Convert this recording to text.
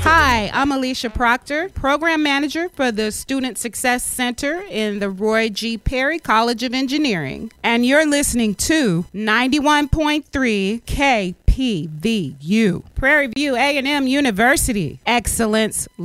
Hi, I'm Alicia Proctor, Program Manager for the Student Success Center in the Roy G. Perry College of Engineering. And you're listening to 91.3 KPVU, Prairie View A&M University. Excellence